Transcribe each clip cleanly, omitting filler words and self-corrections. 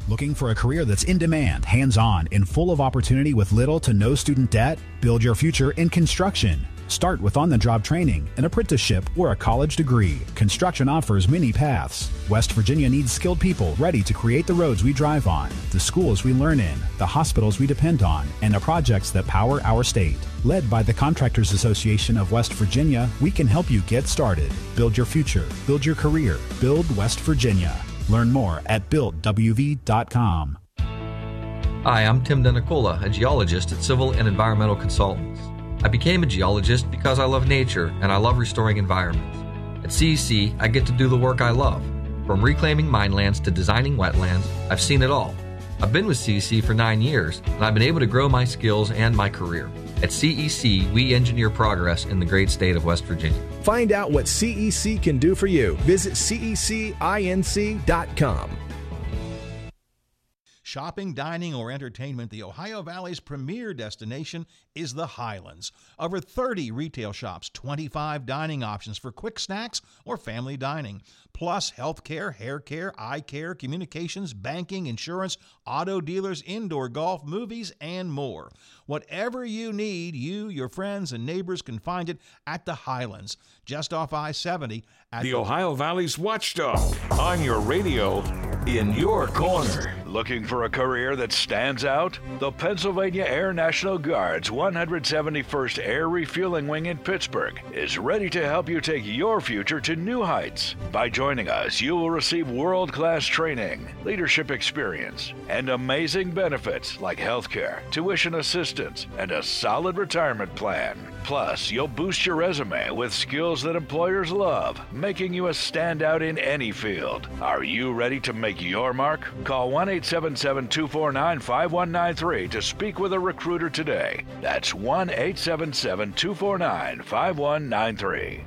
Looking for a career that's in demand, hands-on, and full of opportunity with little to no student debt? Build your future in construction. Start with on-the-job training, an apprenticeship, or a college degree. Construction offers many paths. West Virginia needs skilled people ready to create the roads we drive on, the schools we learn in, the hospitals we depend on, and the projects that power our state. Led by the Contractors Association of West Virginia, we can help you get started. Build your future. Build your career. Build West Virginia. Learn more at buildwv.com. Hi, I'm Tim DeNicola, a geologist at Civil and Environmental Consultants. I became a geologist because I love nature and I love restoring environments. At CEC, I get to do the work I love. From reclaiming minelands to designing wetlands, I've seen it all. I've been with CEC for 9 years, and I've been able to grow my skills and my career. At CEC, we engineer progress in the great state of West Virginia. Find out what CEC can do for you. Visit cecinc.com. Shopping, dining, or entertainment, the Ohio Valley's premier destination is the Highlands. Over 30 retail shops, 25 dining options for quick snacks or family dining, plus healthcare, hair care, eye care, communications, banking, insurance, auto dealers, indoor golf, movies, and more. Whatever you need, you, your friends, and neighbors can find it at the Highlands, just off I-70. The Ohio Valley's watchdog, on your radio, in your corner. Looking for a career that stands out? The Pennsylvania Air National Guard's 171st Air Refueling Wing in Pittsburgh is ready to help you take your future to new heights. By joining us, you will receive world-class training, leadership experience, and amazing benefits like healthcare, tuition assistance, and a solid retirement plan. Plus, you'll boost your resume with skills that employers love, making you a standout in any field. Are you ready to make your mark? Call 1-877-249-5193 to speak with a recruiter today. That's 1-877-249-5193.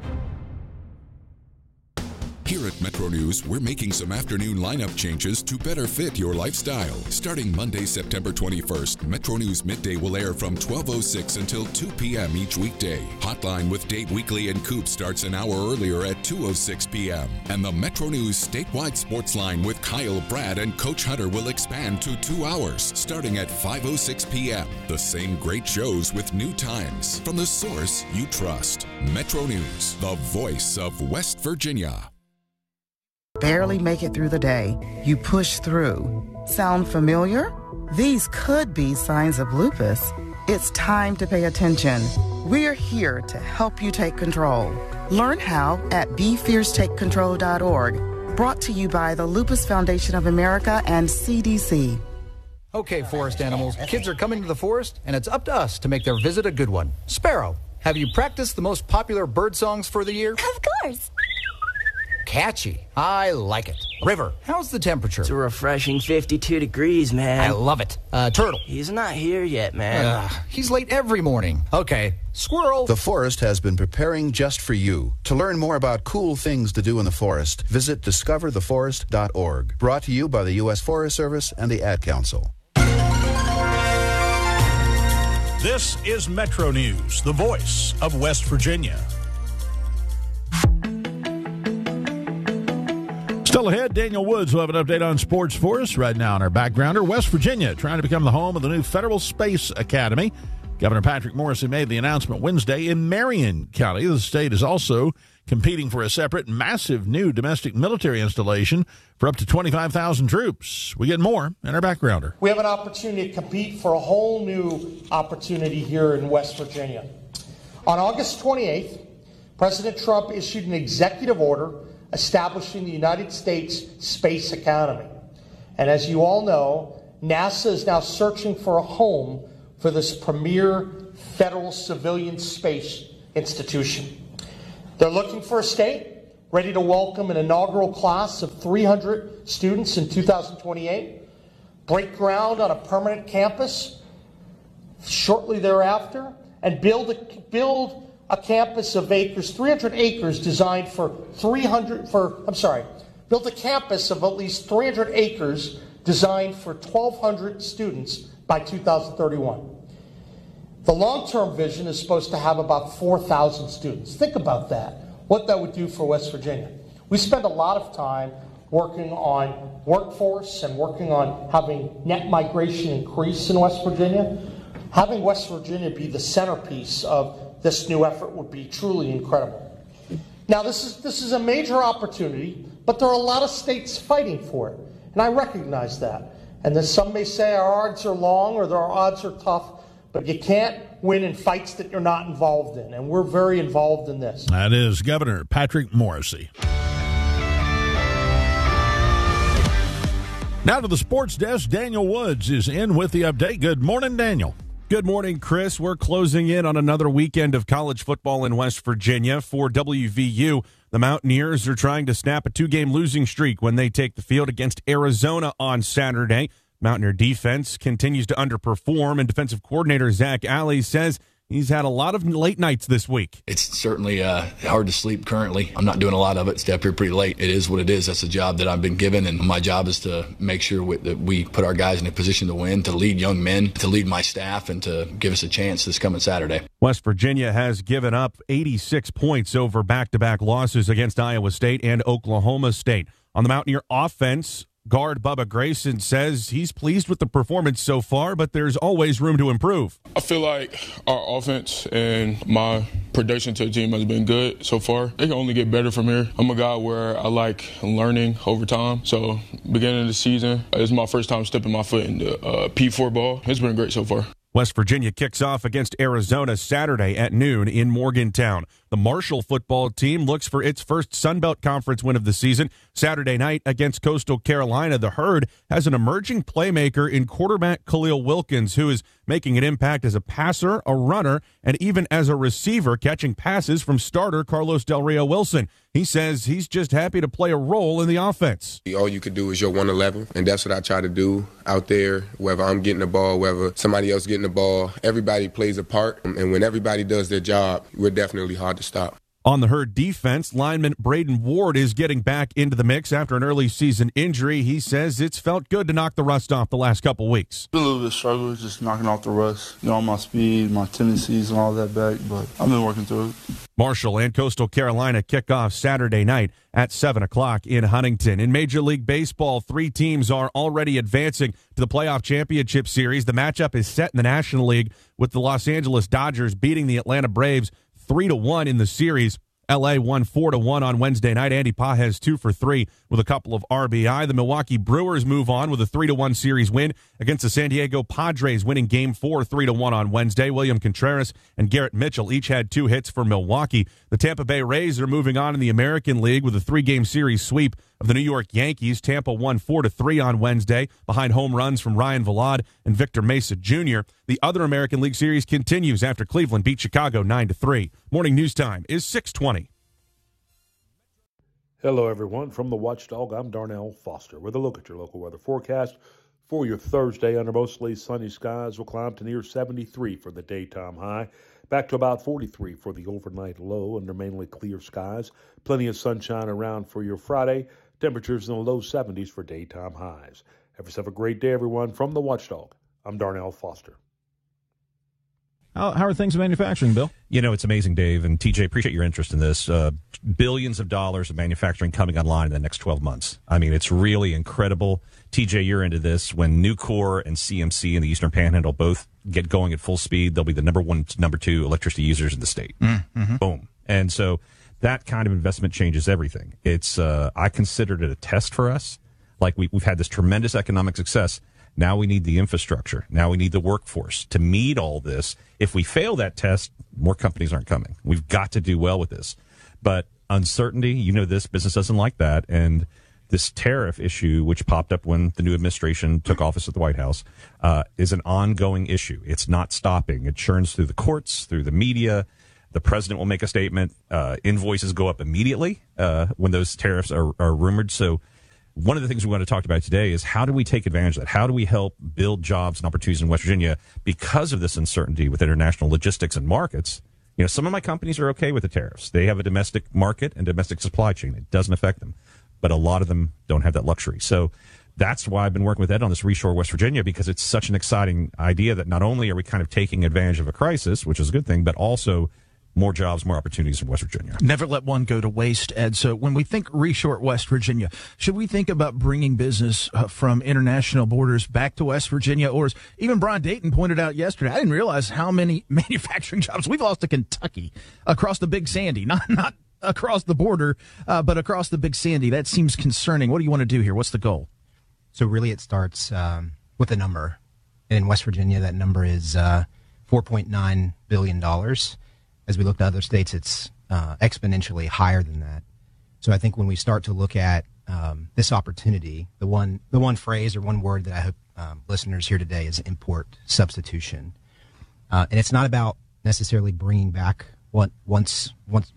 Here at Metro News, we're making some afternoon lineup changes to better fit your lifestyle. Starting Monday, September 21st, Metro News Midday will air from 12:06 until 2 p.m. each weekday. Hotline with Dave Weekly and Coop starts an hour earlier at 2:06 p.m. And the Metro News statewide sports line with Kyle, Brad, and Coach Hunter will expand to 2 hours, starting at 5:06 p.m. The same great shows with new times. From the source you trust. Metro News, the voice of West Virginia. Barely make it through the day. You push through. Sound familiar? These could be signs of lupus. It's time to pay attention. We're here to help you take control. Learn how at BeFierceTakeControl.org. Brought to you by the Lupus Foundation of America and CDC. Okay, forest animals, kids are coming to the forest, and it's up to us to make their visit a good one. Sparrow, have you practiced the most popular bird songs for the year? Of course. Catchy. I like it. River, how's the temperature? It's a refreshing 52 degrees, man. I love it. Turtle. He's not here yet, man. He's late every morning. Okay. Squirrel. The forest has been preparing just for you. To learn more about cool things to do in the forest, visit discovertheforest.org. Brought to you by the U.S. Forest Service and the Ad Council. This is Metro News, the voice of West Virginia. Still ahead, Daniel Woods will have an update on sports for us right now on our backgrounder. West Virginia trying to become the home of the new Federal Space Academy. Governor Patrick Morrissey made the announcement Wednesday in Marion County. The state is also competing for a separate, massive new domestic military installation for up to 25,000 troops. We get more in our backgrounder. We have an opportunity to compete for a whole new opportunity here in West Virginia. On August 28th, President Trump issued an executive order establishing the United States Space Academy. And as you all know, NASA is now searching for a home for this premier federal civilian space institution. They're looking for a state ready to welcome an inaugural class of 300 students in 2028, break ground on a permanent campus shortly thereafter, and build a campus of 300 acres designed build a campus of at least 300 acres designed for 1,200 students by 2031. The long-term vision is supposed to have about 4,000 students. Think about that, what that would do for West Virginia. We spend a lot of time working on workforce and working on having net migration increase in West Virginia. Having West Virginia be the centerpiece of this new effort would be truly incredible. Now, this is a major opportunity, but there are a lot of states fighting for it, and I recognize that. And then some may say our odds are long or our odds are tough, but you can't win in fights that you're not involved in, and we're very involved in this. That is Governor Patrick Morrisey. Now to the sports desk. Daniel Woods is in with the update. Good morning, Daniel. Good morning, Chris. We're closing in on another weekend of college football in West Virginia. For WVU, the Mountaineers are trying to snap a 2-game losing streak when they take the field against Arizona on Saturday. Mountaineer defense continues to underperform, and defensive coordinator Zach Alley says he's had a lot of late nights this week. It's certainly hard to sleep currently. I'm not doing a lot of it. Stay up here pretty late. It is what it is. That's the job that I've been given, and my job is to make sure that we put our guys in a position to win, to lead young men, to lead my staff, and to give us a chance this coming Saturday. West Virginia has given up 86 points over back-to-back losses against Iowa State and Oklahoma State. On the Mountaineer offense, guard Bubba Grayson says he's pleased with the performance so far, but there's always room to improve. I feel like our offense and my production to the team has been good so far. It can only get better from here. I'm a guy where I like learning over time. So beginning of the season, it's my first time stepping my foot into P4 ball. It's been great so far. West Virginia kicks off against Arizona Saturday at noon in Morgantown. The Marshall football team looks for its first Sun Belt Conference win of the season. Saturday night against Coastal Carolina, the Herd has an emerging playmaker in quarterback Khalil Wilkins, who is making an impact as a passer, a runner, and even as a receiver, catching passes from starter Carlos Del Rio Wilson. He says he's just happy to play a role in the offense. All you could do is your 111, and that's what I try to do out there, whether I'm getting the ball, whether somebody else getting the ball. Everybody plays a part, and when everybody does their job, we're definitely hard to stop. On the Herd defense, lineman Braden Ward is getting back into the mix after an early season injury. He says it's felt good to knock the rust off the last couple weeks. Been a little bit of struggle, just knocking off the rust. You know, all my speed, my tendencies, and all that back, but I've been working through it. Marshall and Coastal Carolina kick off Saturday night at 7 o'clock in Huntington. In Major League Baseball, 3 teams are already advancing to the playoff championship series. The matchup is set in the National League with the Los Angeles Dodgers beating the Atlanta Braves 3-1 in the series. LA won 4-1 on Wednesday night. Andy Pages 2 for 3 with a couple of RBI. The Milwaukee Brewers move on with a 3-1 series win against the San Diego Padres, winning Game 4 3-1 on Wednesday. William Contreras and Garrett Mitchell each had 2 hits for Milwaukee. The Tampa Bay Rays are moving on in the American League with a 3-game series sweep of the New York Yankees. Tampa won 4-3 on Wednesday behind home runs from Ryan Vilade and Victor Mesa Jr. The other American League series continues after Cleveland beat Chicago 9-3. Morning news time is 6:20. Hello, everyone. From the Watchdog, I'm Darnell Foster with a look at your local weather forecast for your Thursday. Under mostly sunny skies, will climb to near 73 for the daytime high, back to about 43 for the overnight low under mainly clear skies. Plenty of sunshine around for your Friday. Temperatures in the low 70s for daytime highs. Have yourself a great day, everyone. From the Watchdog, I'm Darnell Foster. How are things in manufacturing, Bill? You know, it's amazing, Dave, and TJ, appreciate your interest in this. Billions of dollars of manufacturing coming online in the next 12 months. I mean, it's really incredible. TJ, you're into this. When Nucor and CMC in the Eastern Panhandle both get going at full speed, they'll be the number 1, number 2 electricity users in the state. Mm-hmm. Boom. And so that kind of investment changes everything. It's I considered it a test for us. Like we've had this tremendous economic success. Now we need the infrastructure. Now we need the workforce to meet all this. If we fail that test, more companies aren't coming. We've got to do well with this. But uncertainty, you know this, business doesn't like that. And this tariff issue, which popped up when the new administration took office at the White House, is an ongoing issue. It's not stopping. It churns through the courts, through the media. The president will make a statement. Invoices go up immediately when those tariffs are rumored. So one of the things we want to talk about today is how do we take advantage of that? How do we help build jobs and opportunities in West Virginia because of this uncertainty with international logistics and markets? You know, some of my companies are okay with the tariffs. They have a domestic market and domestic supply chain. It doesn't affect them. But a lot of them don't have that luxury. So that's why I've been working with Ed on this Reshore West Virginia, because it's such an exciting idea that not only are we kind of taking advantage of a crisis, which is a good thing, but also more jobs, more opportunities in West Virginia. Never let one go to waste, Ed. So when we think reshore West Virginia, should we think about bringing business from international borders back to West Virginia? Or as even Brian Dayton pointed out yesterday, I didn't realize how many manufacturing jobs we've lost to Kentucky across the Big Sandy, not across the border, but across the Big Sandy. That seems concerning. What do you want to do here? What's the goal? So really it starts with a number. And in West Virginia, that number is $4.9 billion. As we look to other states, it's exponentially higher than that. So I think when we start to look at this opportunity, the one phrase or one word that I hope listeners hear today is import substitution. And it's not about necessarily bringing back what once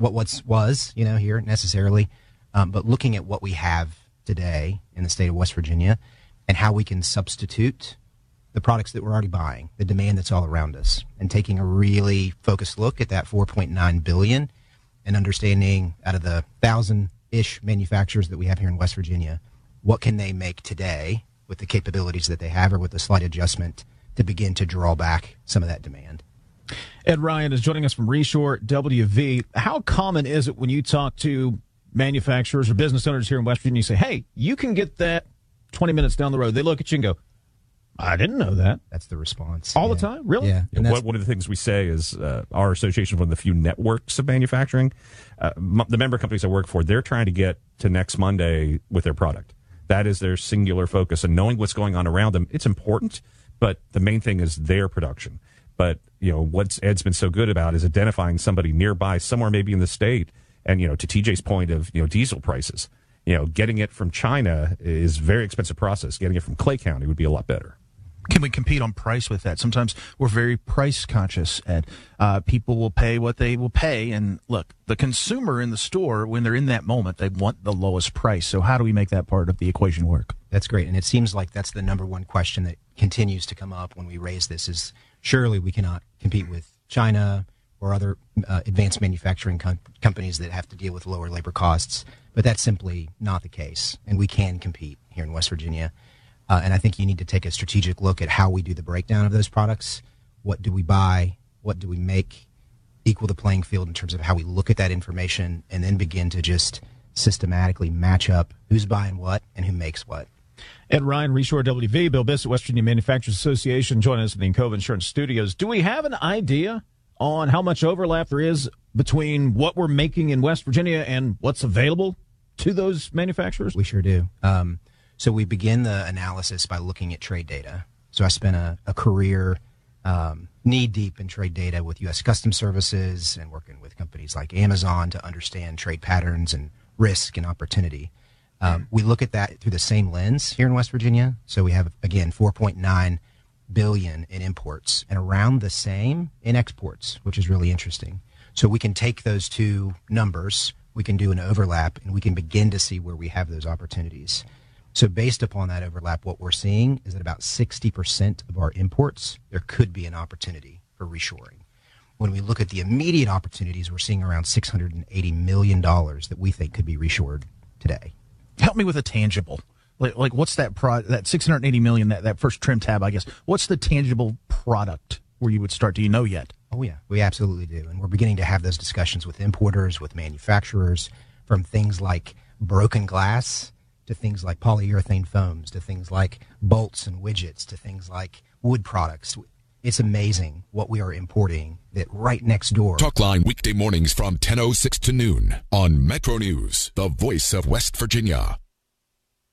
was, here necessarily, but looking at what we have today in the state of West Virginia and how we can substitute the products that we're already buying, the demand that's all around us, and taking a really focused look at that $4.9 billion and understanding out of the 1,000-ish manufacturers that we have here in West Virginia, what can they make today with the capabilities that they have or with a slight adjustment to begin to draw back some of that demand. Ed Ryan is joining us from Reshore WV. How common is it when you talk to manufacturers or business owners here in West Virginia, you say, hey, you can get that 20 minutes down the road. They look at you and go, I didn't know that. That's the response. All the time? Really? Yeah. One of the things we say is our association, one of the few networks of manufacturing, the member companies I work for, they're trying to get to next Monday with their product. That is their singular focus. And knowing what's going on around them, it's important, but the main thing is their production. But, what Ed's been so good about is identifying somebody nearby, somewhere maybe in the state. And, to TJ's point of, diesel prices, getting it from China is a very expensive process. Getting it from Clay County would be a lot better. Can we compete on price with that? Sometimes we're very price conscious, Ed. People will pay what they will pay. And look, the consumer in the store, when they're in that moment, they want the lowest price. So how do we make that part of the equation work? That's great. And it seems like that's the number one question that continues to come up when we raise this is surely we cannot compete with China or other advanced manufacturing companies that have to deal with lower labor costs. But that's simply not the case. And we can compete here in West Virginia. And I think you need to take a strategic look at how we do the breakdown of those products. What do we buy? What do we make? Equal the playing field in terms of how we look at that information and then begin to just systematically match up who's buying what and who makes what. Ed Ryan, Reshore WV, Bill Bissett, West Virginia Manufacturers Association, joining us in the Encova Insurance Studios. Do we have an idea on how much overlap there is between what we're making in West Virginia and what's available to those manufacturers? We sure do. So we begin the analysis by looking at trade data. So I spent a career knee-deep in trade data with U.S. Customs Services and working with companies like Amazon to understand trade patterns and risk and opportunity. We look at that through the same lens here in West Virginia. So we have, again, $4.9 billion in imports and around the same in exports, which is really interesting. So we can take those two numbers, we can do an overlap, and we can begin to see where we have those opportunities. So based upon that overlap, what we're seeing is that about 60% of our imports, there could be an opportunity for reshoring. When we look at the immediate opportunities, we're seeing around $680 million that we think could be reshored today. Help me with a tangible. Like what's that that $680 million, that first trim tab, I guess. What's the tangible product where you would start? Do you know yet? Oh, yeah, we absolutely do. And we're beginning to have those discussions with importers, with manufacturers, from things like broken glass to things like polyurethane foams, to things like bolts and widgets, to things like wood products. It's amazing what we are importing that right next door. Talkline weekday mornings from 10:06 to noon on Metro News, the voice of West Virginia.